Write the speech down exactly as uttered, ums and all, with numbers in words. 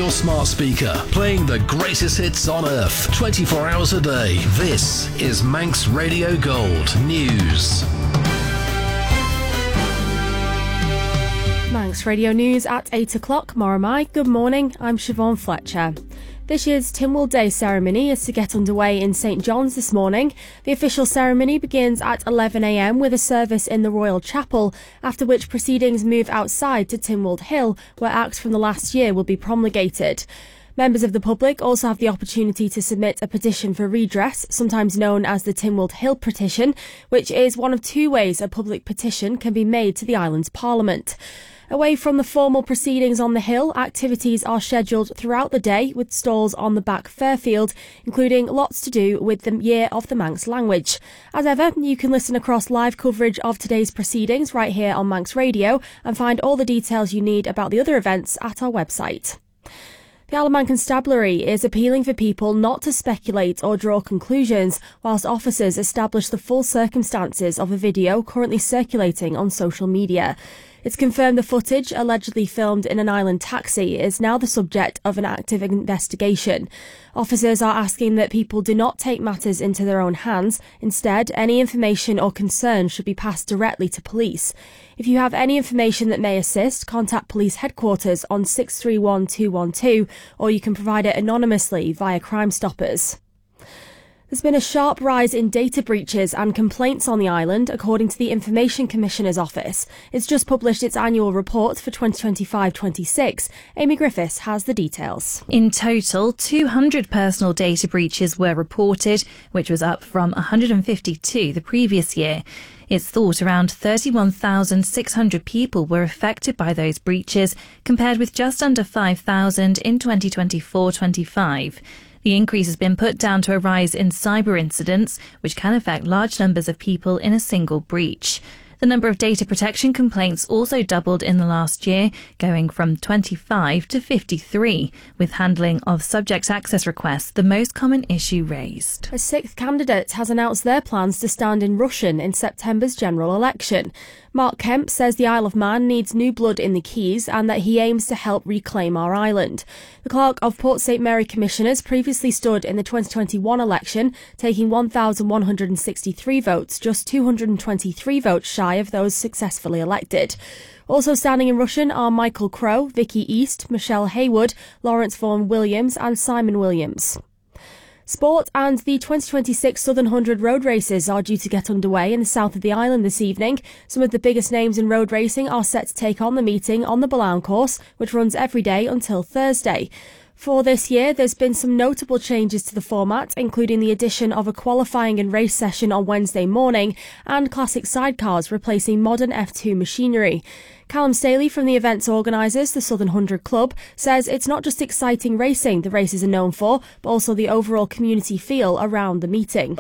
your smart speaker, playing the greatest hits on earth, twenty-four hours a day. This is Manx Radio Gold News. Manx Radio News at eight o'clock. Moramai. Good morning, I'm Siobhan Fletcher. This year's Tynwald Day ceremony is to get underway in St John's this morning. The official ceremony begins at eleven a m with a service in the Royal Chapel, after which proceedings move outside to Tynwald Hill, where acts from the last year will be promulgated. Members of the public also have the opportunity to submit a petition for redress, sometimes known as the Tynwald Hill Petition, which is one of two ways a public petition can be made to the island's Parliament. Away from the formal proceedings on the hill, activities are scheduled throughout the day with stalls on the back Fairfield, including lots to do with the Year of the Manx Language. As ever, you can listen across live coverage of today's proceedings right here on Manx Radio and find all the details you need about the other events at our website. The Alaman Constabulary is appealing for people not to speculate or draw conclusions whilst officers establish the full circumstances of a video currently circulating on social media. It's confirmed the footage, allegedly filmed in an island taxi, is now the subject of an active investigation. Officers are asking that people do not take matters into their own hands. Instead, any information or concern should be passed directly to police. If you have any information that may assist, contact police headquarters on six three one two one two, or you can provide it anonymously via Crime Stoppers. There's been a sharp rise in data breaches and complaints on the island, according to the Information Commissioner's Office. It's just published its annual report for twenty twenty-five twenty-six. Amy Griffiths has the details. In total, two hundred personal data breaches were reported, which was up from one hundred fifty-two the previous year. It's thought around thirty-one thousand six hundred people were affected by those breaches, compared with just under five thousand in twenty twenty-four twenty-five. The increase has been put down to a rise in cyber incidents, which can affect large numbers of people in a single breach. The number of data protection complaints also doubled in the last year, going from twenty-five to fifty-three, with handling of subject access requests the most common issue raised. A sixth candidate has announced their plans to stand in Rushen in September's general election. Mark Kemp says the Isle of Man needs new blood in the Keys and that he aims to help reclaim our island. The Clerk of Port St Mary Commissioners previously stood in the twenty twenty-one election, taking one thousand one hundred sixty-three votes, just two hundred twenty-three votes shy of those successfully elected. Also standing in Rushen are Michael Crowe, Vicky East, Michelle Haywood, Lawrence Vaughan Williams and Simon Williams. Sport and the twenty twenty-six Southern one hundred road races are due to get underway in the south of the island this evening. Some of the biggest names in road racing are set to take on the meeting on the Ballown course, which runs every day until Thursday. For this year, there's been some notable changes to the format, including the addition of a qualifying and race session on Wednesday morning and classic sidecars replacing modern F two machinery. Callum Staley from the event's organisers, the Southern one hundred Club, says it's not just exciting racing the races are known for, but also the overall community feel around the meeting.